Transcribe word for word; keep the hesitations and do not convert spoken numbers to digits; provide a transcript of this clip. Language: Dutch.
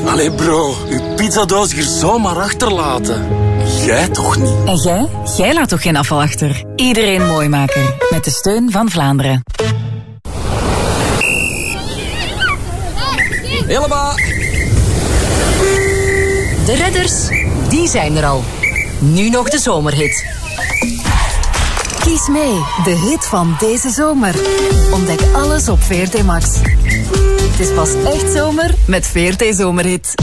Allee bro, uw pizzadoos hier zomaar achterlaten. Jij toch niet? En jij? Jij laat toch geen afval achter? Iedereen Mooimaker. Met de steun van Vlaanderen. Helemaal. De redders, die zijn er al. Nu nog de zomerhit. Kies mee, de hit van deze zomer. Ontdek alles op V R T Max. Het is pas echt zomer met V R T Zomerhit.